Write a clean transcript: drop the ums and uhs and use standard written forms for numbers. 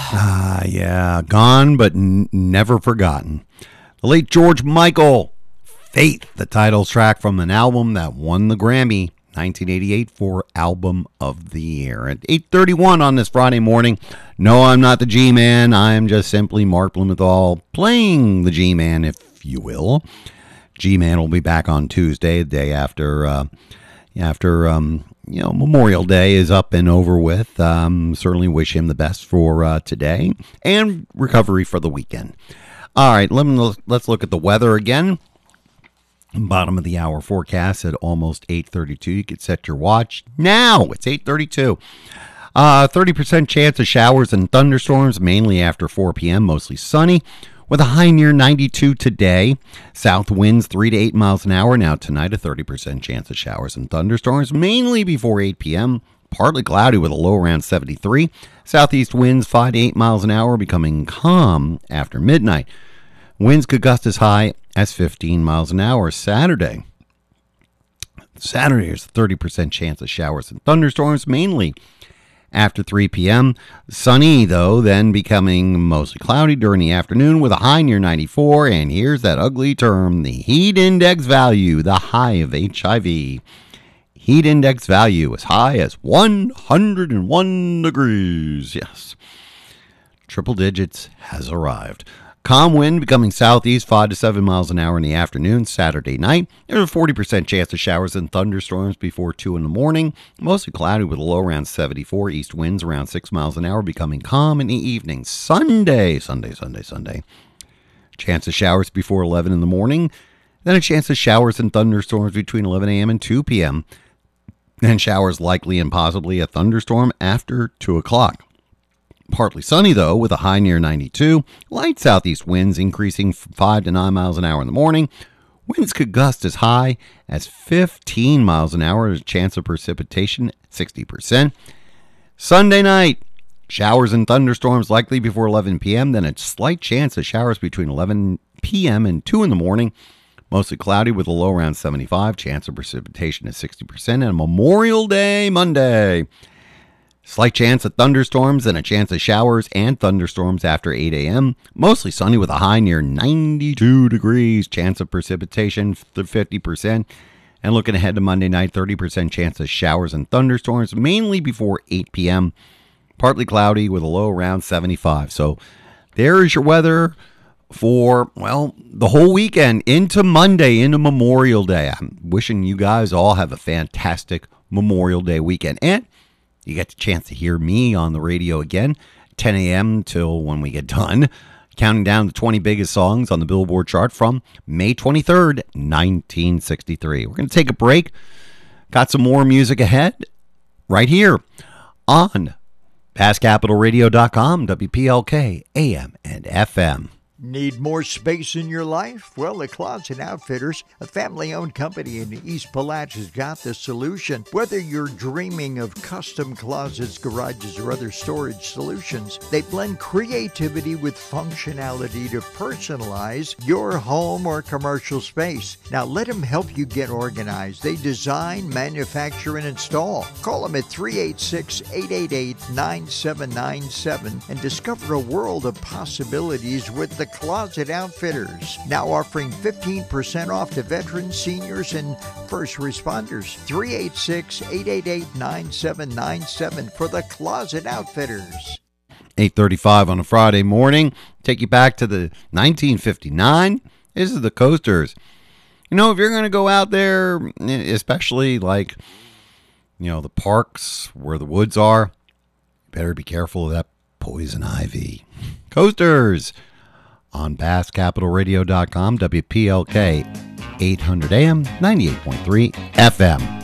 Yeah, gone but never forgotten. The late George Michael, Faith, the title track from an album that won the Grammy 1988 for Album of the Year. At 8:31 on this Friday morning. No, I'm not the G-Man. I am just simply Mark Blumenthal playing the G-Man, if you will. G-Man will be back on Tuesday, the day after Memorial Day is up and over with. Certainly wish him the best for today and recovery for the weekend. All right, let's look at the weather again. Bottom of the hour forecast at almost 8:32. You could set your watch now. It's 8:32. 30% chance of showers and thunderstorms, mainly after 4 p.m., mostly sunny, with a high near 92 today. South winds 3 to 8 miles an hour. Now tonight, a 30% chance of showers and thunderstorms, mainly before 8 p.m., partly cloudy with a low around 73. Southeast winds 5 to 8 miles an hour, becoming calm after midnight. Winds could gust as high as 15 miles an hour. Saturday is a 30% chance of showers and thunderstorms, mainly after 3 p.m. Sunny, though, then becoming mostly cloudy during the afternoon with a high near 94. And here's that ugly term, the heat index value, the high of HIV. Heat index value as high as 101 degrees. Yes. Triple digits has arrived. Calm wind becoming southeast 5 to 7 miles an hour in the afternoon. Saturday night, there's a 40% chance of showers and thunderstorms before 2 in the morning. Mostly cloudy with a low around 74. East winds around 6 miles an hour, becoming calm in the evening. Sunday. Chance of showers before 11 in the morning. Then a chance of showers and thunderstorms between 11 a.m. and 2 p.m. Then showers likely and possibly a thunderstorm after 2 o'clock. Partly sunny, though, with a high near 92. Light southeast winds increasing from 5 to 9 miles an hour in the morning. Winds could gust as high as 15 miles an hour. There's a chance of precipitation, 60%. Sunday night, showers and thunderstorms likely before 11 p.m. Then a slight chance of showers between 11 p.m. and 2 in the morning. Mostly cloudy with a low around 75. Chance of precipitation is 60%. And a Memorial Day Monday. Slight chance of thunderstorms and a chance of showers and thunderstorms after 8 a.m. Mostly sunny with a high near 92 degrees. Chance of precipitation 50%. And looking ahead to Monday night, 30% chance of showers and thunderstorms, mainly before 8 p.m. Partly cloudy with a low around 75. So there is your weather for, the whole weekend into Monday, into Memorial Day. I'm wishing you guys all have a fantastic Memorial Day weekend. And you get the chance to hear me on the radio again, 10 a.m. till when we get done, counting down the 20 biggest songs on the Billboard chart from May 23rd, 1963. We're going to take a break. Got some more music ahead right here on PastCapitalRadio.com, WPLK, AM and FM. Need more space in your life? Well, the Closet Outfitters, a family-owned company in East Palach, has got the solution. Whether you're dreaming of custom closets, garages, or other storage solutions, they blend creativity with functionality to personalize your home or commercial space. Now, let them help you get organized. They design, manufacture, and install. Call them at 386-888-9797 and discover a world of possibilities with the Closet Outfitters, now offering 15% off to veterans, seniors, and first responders. 386-888-9797 for the Closet Outfitters. 8:35 on a Friday morning. Take you back to the 1959. This is the Coasters. You know, if you're going to go out there, especially like, the parks where the woods are, you better be careful of that poison ivy. Coasters on PastCapitalRadio.com, WPLK 800 AM, 98.3 FM.